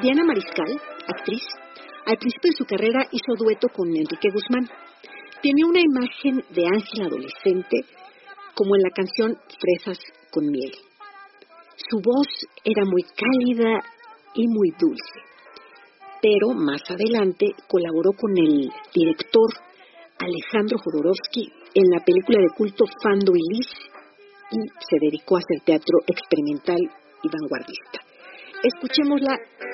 Diana Mariscal, actriz, al principio de su carrera hizo dueto con Enrique Guzmán. Tenía una imagen de ángel adolescente, como en la canción Fresas con miel. Su voz era muy cálida y muy dulce. Pero más adelante colaboró con el director Alejandro Jodorowsky en la película de culto Fando y Lis y se dedicó a hacer teatro experimental y vanguardista. Escuchémosla